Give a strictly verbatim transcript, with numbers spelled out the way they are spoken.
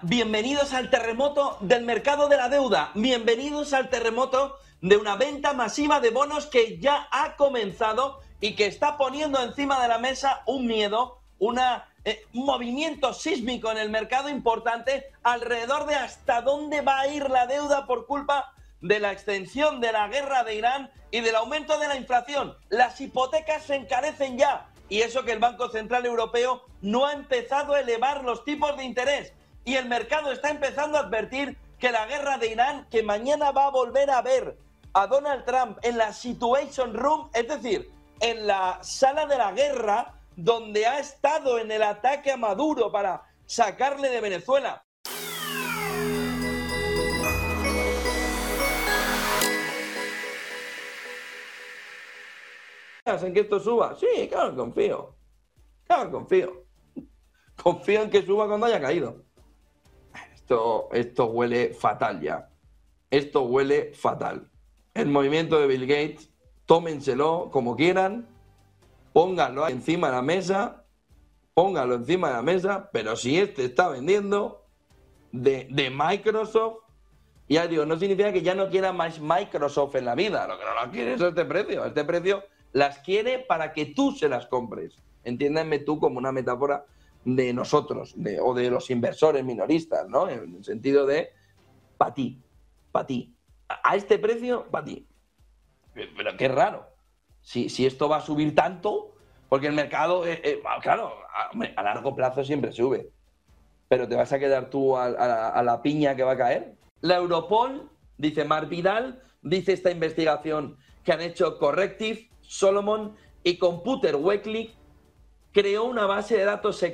bienvenidos al terremoto del mercado de la deuda, bienvenidos al terremoto de una venta masiva de bonos que ya ha comenzado y que está poniendo encima de la mesa un miedo, una, eh, un movimiento sísmico en el mercado importante alrededor de hasta dónde va a ir la deuda por culpa de la extensión de la guerra de Irán y del aumento de la inflación. Las hipotecas se encarecen ya, y eso que el Banco Central Europeo no ha empezado a elevar los tipos de interés. Y el mercado está empezando a advertir que la guerra de Irán, que mañana va a volver a ver a Donald Trump en la Situation Room, es decir, en la sala de la guerra, donde ha estado en el ataque a Maduro para sacarle de Venezuela. ¿En que esto suba? Sí, claro, confío. Claro, confío. Confío en que suba cuando haya caído. Esto, esto huele fatal ya. Esto huele fatal. El movimiento de Bill Gates, tómenselo como quieran, pónganlo encima de la mesa, pónganlo encima de la mesa, pero si este está vendiendo de, de Microsoft, ya digo, no significa que ya no quiera más Microsoft en la vida, lo que no la quiere es este precio. Este precio las quiere para que tú se las compres. Entiéndanme tú como una metáfora de nosotros, de, o de los inversores minoristas, ¿no? En el sentido de, para ti, para ti. A, a este precio, para ti. Pero qué raro. Si, si esto va a subir tanto, porque el mercado, eh, eh, claro, a, a largo plazo siempre sube. Pero ¿te vas a quedar tú a, a, a la piña que va a caer? La Europol, dice Marc Vidal, dice esta investigación que han hecho Corrective, Solomon y Computer Weekly, creó una base de datos secreta